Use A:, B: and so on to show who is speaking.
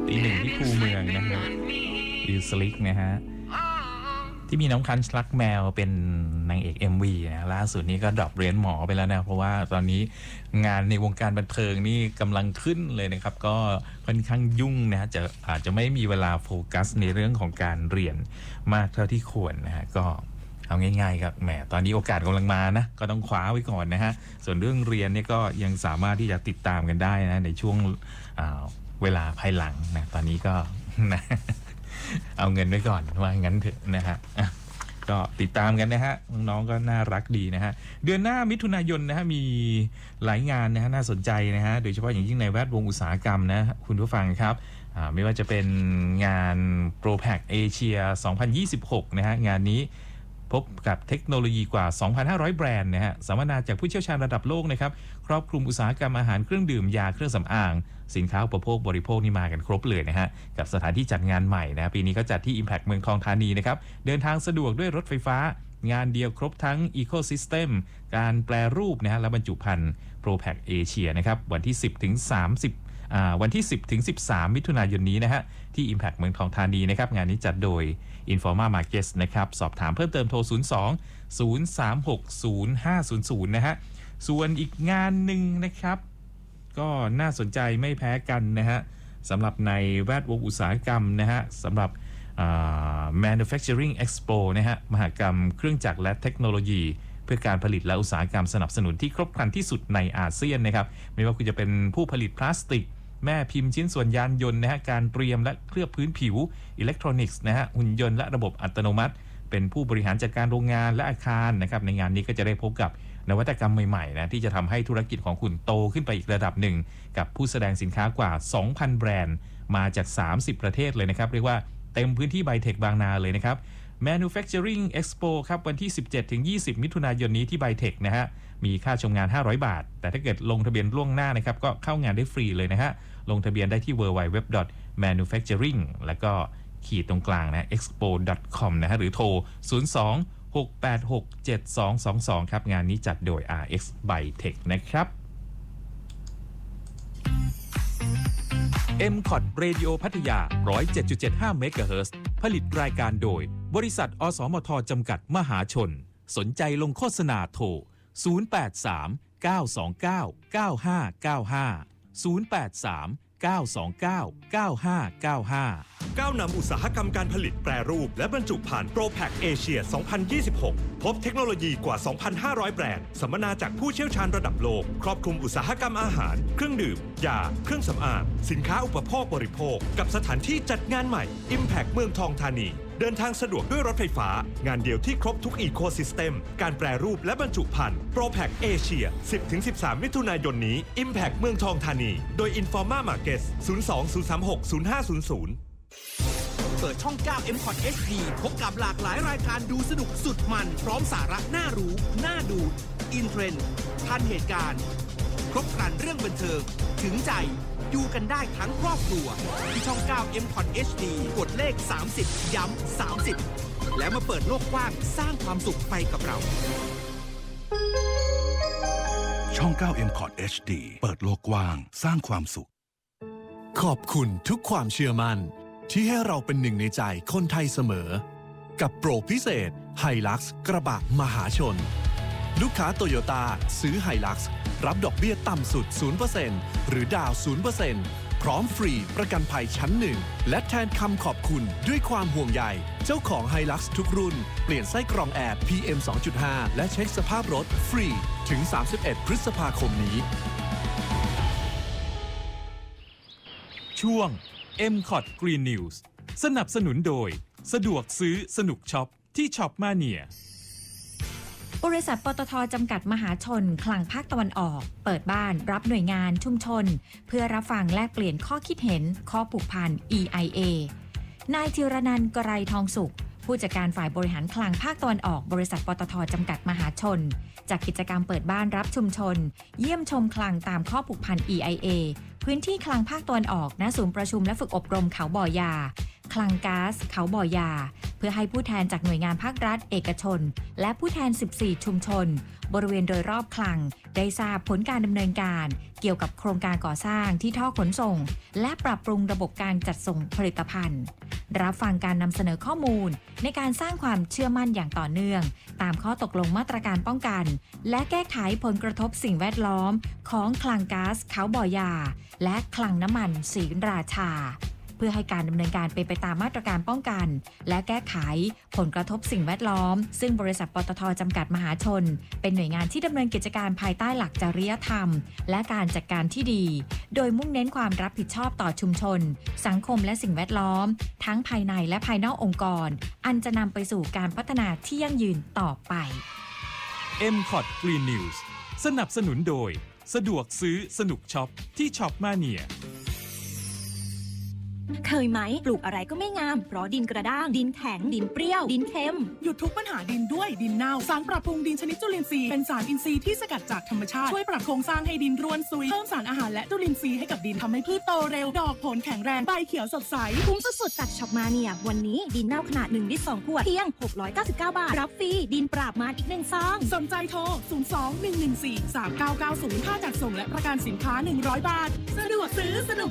A: ตีหนึ่งที่คูเมืองนะฮะดิวสลิกนะฮะที่มีน้องคันช์ลักแมวเป็นนางเอก MV นะล่าสุดนี้ก็ดรอปเรียนหมอไปแล้วนะเพราะว่าตอนนี้งานในวงการบันเทิงนี่กำลังขึ้นเลยนะครับก็ค่อนข้างยุ่งนะอาจจะไม่มีเวลาโฟกัสในเรื่องของการเรียนมากเท่าที่ควรนะฮะก็เอาง่ายๆครับแหมตอนนี้โอกาสกำลังมานะก็ต้องคว้าไว้ก่อนนะฮะส่วนเรื่องเรียนเนี่ยก็ยังสามารถที่จะติดตามกันได้นะในช่วงเวลาภายหลังนะตอนนี้ก็นะเอาเงินไว้ก่อนว่างั้นเถอะนะฮะก็ติดตามกันนะฮะน้องๆก็น่ารักดีนะฮะเดือนหน้ามิถุนายนนะฮะมีหลายงานนะฮะน่าสนใจนะฮะโดยเฉพาะอย่างยิ่งในแวดวงอุตสาหกรรมนะคุณผู้ฟังครับไม่ว่าจะเป็นงาน ProPack Asia 2026นะฮะงานนี้พบกับเทคโนโลยีกว่า 2,500 แบรนด์นะฮะสัมมนาจากผู้เชี่ยวชาญระดับโลกนะครับครอบคลุมอุตสาหกรรมอาหารเครื่องดื่มยาเครื่องสำอางสินค้าอุปโภคบริโภคนี่มากันครบเลยนะฮะกับสถานที่จัดงานใหม่นะปีนี้ก็จัดที่ Impact เมืองทองธานีนะครับเดินทางสะดวกด้วยรถไฟฟ้างานเดียวครบทั้ง Ecosystem การแปรรูปนะฮะและบรรจุภัณฑ์ ProPack Asia นะครับวันที่ 10 ถึง 13 มิถุนายนนี้นะฮะที่ Impact เมืองทองธานีนะครับงานนี้จัดโดย Informa Markets นะครับสอบถามเพิ่มเติมโทร 02-036-0500 นะฮะส่วนอีกงานหนึ่งนะครับก็น่าสนใจไม่แพ้กันนะฮะสำหรับในแวดวงอุตสาหกรรมนะฮะสำหรับManufacturing Expo นะฮะมหกรรมเครื่องจักรและเทคโนโลยีเพื่อการผลิตและอุตสาหกรรมสนับสนุนที่ครบครันที่สุดในอาเซียนนะครับไม่ว่าคุณจะเป็นผู้ผลิตพลาสติกแม่พิมพ์ชิ้นส่วนยานยนต์นะฮะการเตรียมและเคลือบพื้นผิวอิเล็กทรอนิกส์นะฮะหุ่นยนต์และระบบอัตโนมัติเป็นผู้บริหารจัดการโรงงานและอาคารนะครับในงานนี้ก็จะได้พบกับนวัตกรรมใหม่ๆนะที่จะทำให้ธุรกิจของคุณโตขึ้นไปอีกระดับหนึ่งกับผู้แสดงสินค้ากว่า 2,000 แบรนด์มาจาก 30 ประเทศเลยนะครับเรียกว่าเต็มพื้นที่ไบเทคบางนาเลยนะครับ Manufacturing Expo ครับวันที่ 17-20 มิถุนายนนี้ที่ไบเทคนะฮะมีค่าชมงาน500 บาทแต่ถ้าเกิดลงทะเบียนล่วงหน้านะครับก็เข้างานได้ฟรีเลยนะฮะลงทะเบียนได้ที่ www.manufacturing แล้วก็ขีดตรงกลางนะ expo.com นะฮะหรือโทร 02-686-7222 ครับงานนี้จัดโดย RX Bytech นะครับ MCOT Radio พัทยา 107.75 เมกะเฮิรตซ์ผลิตรายการโดยบริษัทอสมทจำกัดมหาชนสนใจลงโฆษณาโทร 083 929 9595 083 929 9595
B: ก้าวนำอุตสาหกรรมการผลิตแปรรูปและบรรจุภัณฑ์ ProPack Asia 2026 พบเทคโนโลยีกว่า 2,500 แบรนด์สัมมนาจากผู้เชี่ยวชาญระดับโลกครอบคลุมอุตสาหกรรมอาหารเครื่องดื่มยาเครื่องสำอางสินค้าอุปโภคบริโภคกับสถานที่จัดงานใหม่ Impact เมืองทองธานีเดินทางสะดวกด้วยรถไฟฟ้างานเดียวที่ครบทุก Ecosystem การแปรรูปและบรรจุภัณฑ์ ProPack Asia 10-13 มิถุนายนนี้ Impact เมืองทองธานีโดย Informa Markets 02-036-0500
C: เปิดช่อง 9 MCOT HD พบกับหลากหลายรายการดูสนุกสุดมันพร้อมสาระน่ารู้น่าดูอินเทรนด์ทันเหตุการณ์ครบครันเรื่องบันเทิงถึงใจดูกันได้ทั้งครอบครัวที่ช่อง 9 MCOT HD กดเลข 30 ย้ำ 30 แล้วมาเปิดโลกกว้างสร้างความสุขไปกับเรา
D: ช่อง 9 MCOT HD เปิดโลกกว้างสร้างความสุข
E: ขอบคุณทุกความเชื่อมั่นที่ให้เราเป็นหนึ่งในใจคนไทยเสมอกับโปรพิเศษ Hilux กระบะมหาชนลูกค้าโตโยต้าซื้อ Hilux รับดอกเบี้ยต่ำสุด 0% หรือดาว 0% พร้อมฟรีประกันภัยชั้นหนึ่งและแทนคำขอบคุณด้วยความห่วงใยเจ้าของ Hilux ทุกรุ่นเปลี่ยนไส้กรองแอร์ PM 2.5 และเช็คสภาพรถฟรีถึง 31 พฤษภาคมนี้
A: ช่วง MCOT Green News สนับสนุนโดยสะดวกซื้อสนุกช็อปที่ช็อปมาเนีย
F: บริษัทปตท.จำกัดมหาชนคลังภาคตะวันออกเปิดบ้านรับหน่วยงานชุมชนเพื่อรับฟังแลกเปลี่ยนข้อคิดเห็นข้อผูกพัน EIA นายธีรนันท์ กไรทองสุขผู้จัดการฝ่ายบริหารคลังภาคตะวันออกบริษัทปตท.จำกัดมหาชนจากกิจกรรมเปิดบ้านรับชุมชนเยี่ยมชมคลังตามข้อผูกพัน EIA พื้นที่คลังภาคตะวันออกณศูนย์ประชุมและฝึกอบรมเขาบ่อยาคลังก๊าซเขาบ่อยาเพื่อให้ผู้แทนจากหน่วยงานภาครัฐเอกชนและผู้แทน14ชุมชนบริเวณโดยรอบคลังได้ทราบผลการดำเนินการเกี่ยวกับโครงการก่อสร้างที่ท่อขนส่งและปรับปรุงระบบการจัดส่งผลิตภัณฑ์รับฟังการนำเสนอข้อมูลในการสร้างความเชื่อมั่นอย่างต่อเนื่องตามข้อตกลงมาตรการป้องกันและแก้ไขผลกระทบสิ่งแวดล้อมของคลังก๊าซเขาบ่อยาและคลังน้ำมันศรีราชาเพื่อให้การดำเนินการเป็นไปตามมาตรการป้องกันและแก้ไขผลกระทบสิ่งแวดล้อมซึ่งบริษัทปตท.จำกัดมหาชนเป็นหน่วยงานที่ดำเนินกิจการภายใต้หลักจริยธรรมและการจัดการที่ดีโดยมุ่งเน้นความรับผิดชอบต่อชุมชนสังคมและสิ่งแวดล้อมทั้งภายในและภายนอกองค์กรอันจะนำไปสู่การพัฒนาที่ยั่งยืนต่อไป
G: MCOT Green News สนับสนุนโดยสะดวกซื้อสนุกช็อปที่ช็อปมาเนีย
H: เคยไหมปลูกอะไรก็ไม่งามเพราะดินกระด้างดินแข็งดินเปรี้ยวดินเค็ม
I: หยุดทุกปัญหาดินด้วยดินเน่าสารปรับปรุงดินชนิดจุลินทรีย์เป็นสารอินทรีย์ที่สกัดจากธรรมชาติช่วยปรับโครงสร้างให้ดินร่วนซุยเพิ่มสารอาหารและจุลินทรีย์ให้กับดินทำให้พืชโตเร็วดอกผลแข็งแรงใบเขียวสดใส
H: คุ้มสุดๆจากช็อปมาเนียวันนี้ดินเน่าขนาด1 ลิตร 2 ขวดเพียง699 บาทรับฟรีดินปราบมารอีก1 ซอง
I: สนใจโทร02-114-3990ค่าจัดส่งและประกันสินค้า100 บาทสะดวกซื้อสนุก